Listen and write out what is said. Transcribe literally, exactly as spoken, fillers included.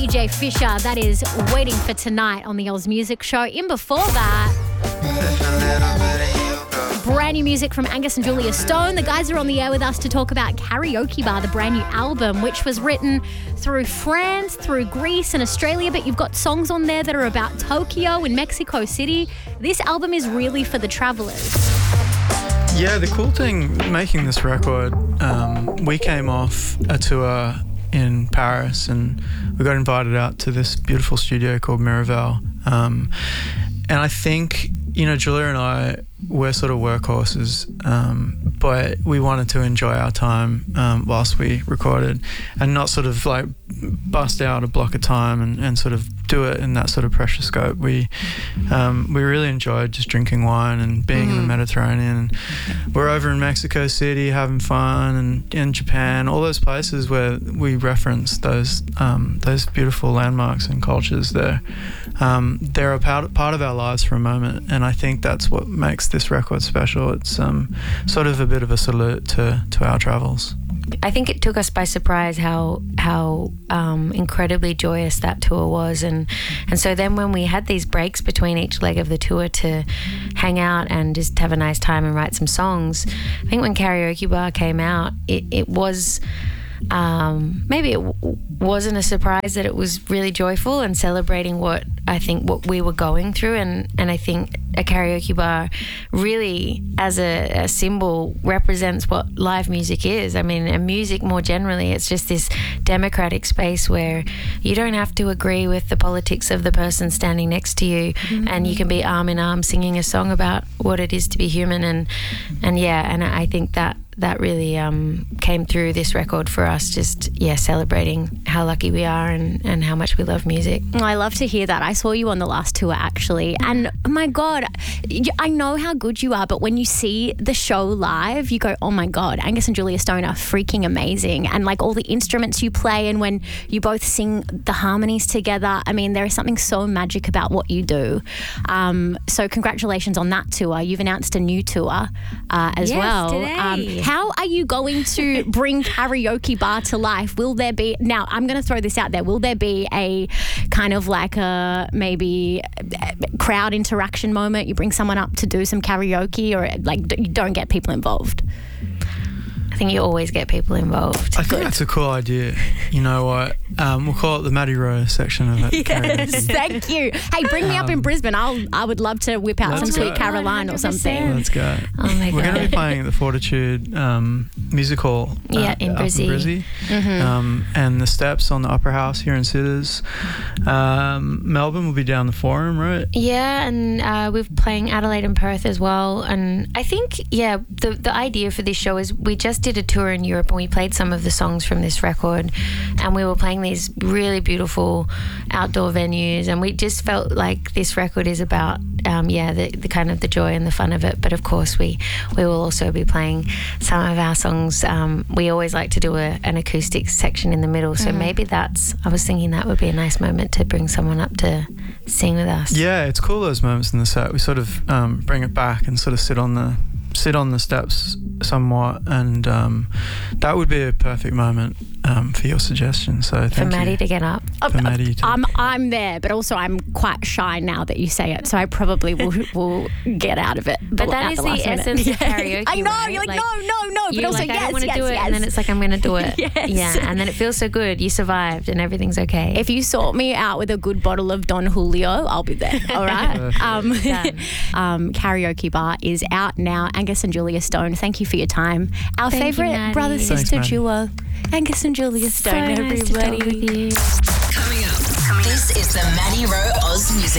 J Fisher. That is Waiting for Tonight on the Oz Music Show. In before that, brand new music from Angus and Julia Stone. The guys are on the air with us to talk about Karaoke Bar, the brand new album, which was written through France, through Greece and Australia, but you've got songs on there that are about Tokyo and Mexico City. This album is really for the travellers. Yeah, the cool thing making this record, um, we came off a tour in Paris and we got invited out to this beautiful studio called Miraval. Um, and I think, you know, Julia and I, we're sort of workhorses, um, but we wanted to enjoy our time um, whilst we recorded and not sort of like bust out a block of time and, and sort of do it in that sort of pressure scope. We um, we really enjoyed just drinking wine and being mm-hmm. in the Mediterranean. And we're over in Mexico City having fun, and in Japan, all those places where we reference those um, those beautiful landmarks and cultures there. Um, they're a part, part of our lives for a moment, and I think that's what makes this record special. It's um, sort of a bit of a salute to, to our travels. I think it took us by surprise how how um, incredibly joyous that tour was, and and so then when we had these breaks between each leg of the tour to hang out and just have a nice time and write some songs, I think when Karaoke Bar came out, it, it was um, maybe it w- wasn't a surprise that it was really joyful and celebrating what I think what we were going through, and, and I think a karaoke bar really as a, a symbol represents what live music is. I mean, and music more generally, it's just this democratic space where you don't have to agree with the politics of the person standing next to you, mm-hmm. and you can be arm in arm singing a song about what it is to be human, and and yeah, and I think that that really um, came through this record for us, just yeah celebrating how lucky we are and, and how much we love music. I love to hear that. I saw you on the last tour actually, and oh my God, I know how good you are, but when you see the show live, you go, oh my God, Angus and Julia Stone are freaking amazing, and like all the instruments you play and when you both sing the harmonies together, I mean, there is something so magic about what you do. Um, so congratulations on that tour. You've announced a new tour uh, as yes, well. Today. Um, how are you going to bring Karaoke Bar to life? Will there be, now I'm going to throw this out there, will there be a kind of like a maybe crowd interaction moment? You bring someone up to do some karaoke, or like you don't get people involved? I think you always get people involved. I think that's a cool idea. You know what? Um, we'll call it the Matty Rowe section of it. Yes, thank you. Hey, bring me um, up in Brisbane. I'll I would love to whip out some go. Sweet Caroline or something. Let's go. Oh my We're God. going to be playing at the Fortitude um, Music Hall. Uh, Yeah, in up Brizzy. in Brizzy. Mm-hmm. Um, and the Steps on the Opera House here in Sitters. Um, Melbourne will be down the Forum, right? Yeah, and uh, we're playing Adelaide and Perth as well. And I think, yeah, the the idea for this show is we just did a tour in Europe and we played some of the songs from this record, and we were playing these really beautiful outdoor venues, and we just felt like this record is about, um, yeah, the, the kind of the joy and the fun of it. But of course, we, we will also be playing some of our songs. Um, we always like to do a, an acoustic section in the middle, so mm-hmm. maybe that's, I was thinking that would be a nice moment to bring someone up to sing with us. Yeah, it's cool, those moments in the set. We sort of um, bring it back and sort of sit on the sit on the steps somewhat, and um, that would be a perfect moment um, for your suggestion. So thank for Maddie you. to get up. For Maddie to I'm I'm there, but also I'm quite shy now that you say it, so I probably will will get out of it. But that at is the the, last minute. essence of karaoke. I know, right? you're like, like no, no, no, but you're also like, yes, I don't want to yes, do it, yes. and then it's like, I'm going to do it. Yes. Yeah, and then it feels so good. You survived, and everything's okay. If you sort me out with a good bottle of Don Julio, I'll be there. All right. um, um, Karaoke Bar is out now. Angus and Julia Stone, thank you for your time. Our Thank favourite you, brother Thanks, sister Maddie. duo, Angus and Julia Stone. so nice to talk everybody. with you. Coming up, this is the Matty Rowe Oz Music